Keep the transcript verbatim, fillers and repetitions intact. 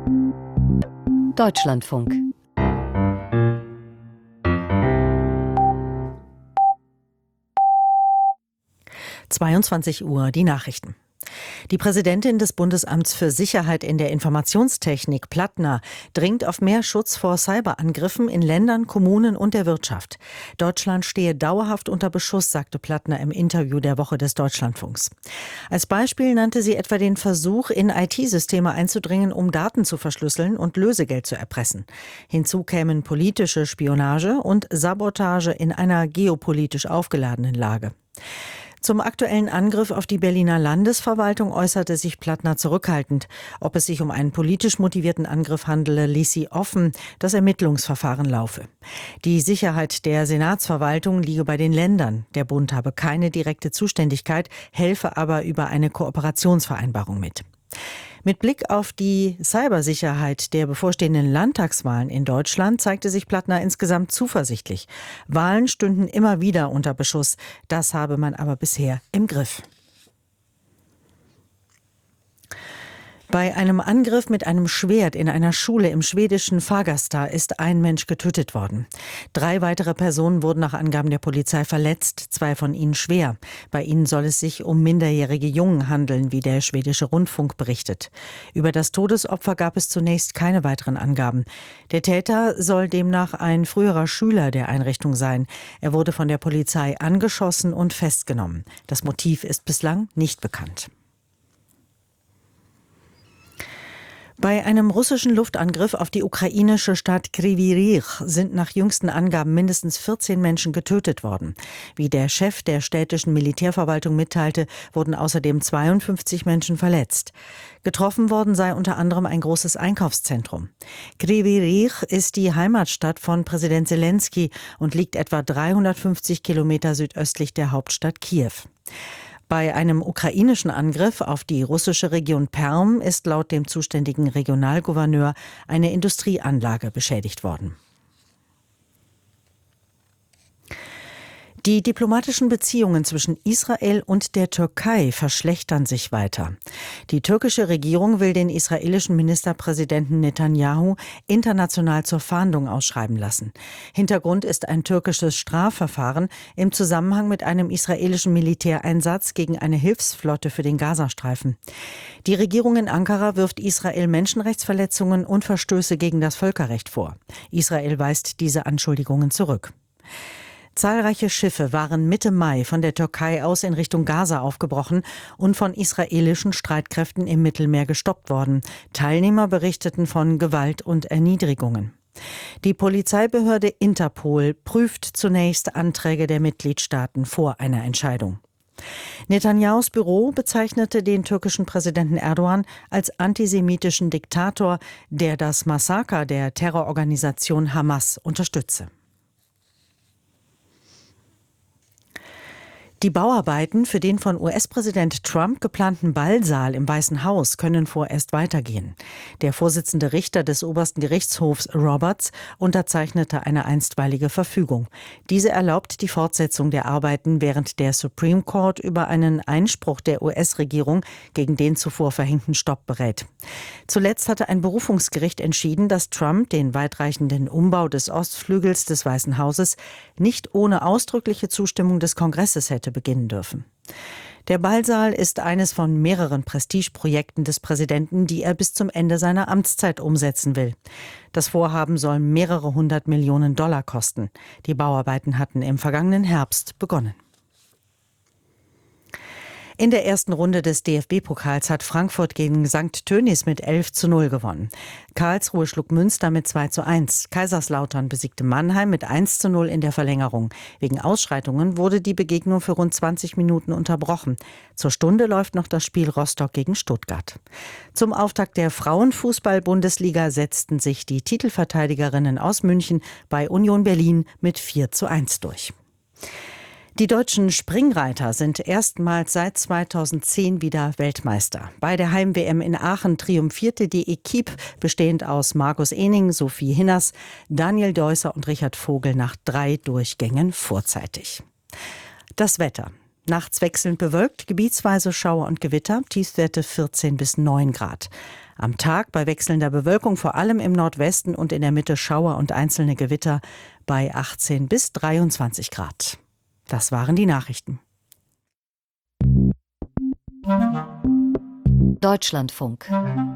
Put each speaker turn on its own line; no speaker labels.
Deutschlandfunk.
zweiundzwanzig Uhr, die Nachrichten. Die Präsidentin des Bundesamts für Sicherheit in der Informationstechnik, Plattner, dringt auf mehr Schutz vor Cyberangriffen in Ländern, Kommunen und der Wirtschaft. Deutschland stehe dauerhaft unter Beschuss, sagte Plattner im Interview der Woche des Deutschlandfunks. Als Beispiel nannte sie etwa den Versuch, in I T-Systeme einzudringen, um Daten zu verschlüsseln und Lösegeld zu erpressen. Hinzu kämen politische Spionage und Sabotage in einer geopolitisch aufgeladenen Lage. Zum aktuellen Angriff auf die Berliner Landesverwaltung äußerte sich Plattner zurückhaltend. Ob es sich um einen politisch motivierten Angriff handele, ließ sie offen. Das Ermittlungsverfahren laufe. Die Sicherheit der Senatsverwaltung liege bei den Ländern. Der Bund habe keine direkte Zuständigkeit, helfe aber über eine Kooperationsvereinbarung mit. Mit Blick auf die Cybersicherheit der bevorstehenden Landtagswahlen in Deutschland zeigte sich Plattner insgesamt zuversichtlich. Wahlen stünden immer wieder unter Beschuss. Das habe man aber bisher im Griff. Bei einem Angriff mit einem Schwert in einer Schule im schwedischen Fagersta ist ein Mensch getötet worden. Drei weitere Personen wurden nach Angaben der Polizei verletzt, zwei von ihnen schwer. Bei ihnen soll es sich um minderjährige Jungen handeln, wie der schwedische Rundfunk berichtet. Über das Todesopfer gab es zunächst keine weiteren Angaben. Der Täter soll demnach ein früherer Schüler der Einrichtung sein. Er wurde von der Polizei angeschossen und festgenommen. Das Motiv ist bislang nicht bekannt. Bei einem russischen Luftangriff auf die ukrainische Stadt Kryvyi Rih sind nach jüngsten Angaben mindestens vierzehn Menschen getötet worden. Wie der Chef der städtischen Militärverwaltung mitteilte, wurden außerdem zweiundfünfzig Menschen verletzt. Getroffen worden sei unter anderem ein großes Einkaufszentrum. Kryvyi Rih ist die Heimatstadt von Präsident Selenskyj und liegt etwa dreihundertfünfzig Kilometer südöstlich der Hauptstadt Kiew. Bei einem ukrainischen Angriff auf die russische Region Perm ist laut dem zuständigen Regionalgouverneur eine Industrieanlage beschädigt worden. Die diplomatischen Beziehungen zwischen Israel und der Türkei verschlechtern sich weiter. Die türkische Regierung will den israelischen Ministerpräsidenten Netanyahu international zur Fahndung ausschreiben lassen. Hintergrund ist ein türkisches Strafverfahren im Zusammenhang mit einem israelischen Militäreinsatz gegen eine Hilfsflotte für den Gazastreifen. Die Regierung in Ankara wirft Israel Menschenrechtsverletzungen und Verstöße gegen das Völkerrecht vor. Israel weist diese Anschuldigungen zurück. Zahlreiche Schiffe waren Mitte Mai von der Türkei aus in Richtung Gaza aufgebrochen und von israelischen Streitkräften im Mittelmeer gestoppt worden. Teilnehmer berichteten von Gewalt und Erniedrigungen. Die Polizeibehörde Interpol prüft zunächst Anträge der Mitgliedstaaten vor einer Entscheidung. Netanyahus Büro bezeichnete den türkischen Präsidenten Erdogan als antisemitischen Diktator, der das Massaker der Terrororganisation Hamas unterstütze. Die Bauarbeiten für den von U S-Präsident Trump geplanten Ballsaal im Weißen Haus können vorerst weitergehen. Der Vorsitzende Richter des obersten Gerichtshofs Roberts unterzeichnete eine einstweilige Verfügung. Diese erlaubt die Fortsetzung der Arbeiten, während der Supreme Court über einen Einspruch der U S-Regierung gegen den zuvor verhängten Stopp berät. Zuletzt hatte ein Berufungsgericht entschieden, dass Trump den weitreichenden Umbau des Ostflügels des Weißen Hauses nicht ohne ausdrückliche Zustimmung des Kongresses hätte beginnen dürfen. Der Ballsaal ist eines von mehreren Prestigeprojekten des Präsidenten, die er bis zum Ende seiner Amtszeit umsetzen will. Das Vorhaben soll mehrere hundert Millionen Dollar kosten. Die Bauarbeiten hatten im vergangenen Herbst begonnen. In der ersten Runde des D F B-Pokals hat Frankfurt gegen Sankt Tönnies mit elf zu null gewonnen. Karlsruhe schlug Münster mit zwei zu eins. Kaiserslautern besiegte Mannheim mit eins zu null in der Verlängerung. Wegen Ausschreitungen wurde die Begegnung für rund zwanzig Minuten unterbrochen. Zur Stunde läuft noch das Spiel Rostock gegen Stuttgart. Zum Auftakt der Frauenfußball-Bundesliga setzten sich die Titelverteidigerinnen aus München bei Union Berlin mit vier zu eins durch. Die deutschen Springreiter sind erstmals seit zweitausendzehn wieder Weltmeister. Bei der Heim-W M in Aachen triumphierte die Equipe, bestehend aus Markus Ening, Sophie Hinners, Daniel Deusser und Richard Vogel nach drei Durchgängen vorzeitig. Das Wetter. Nachts wechselnd bewölkt, gebietsweise Schauer und Gewitter, Tiefstwerte vierzehn bis neun Grad. Am Tag bei wechselnder Bewölkung vor allem im Nordwesten und in der Mitte Schauer und einzelne Gewitter bei achtzehn bis dreiundzwanzig Grad. Das waren die Nachrichten.
Deutschlandfunk.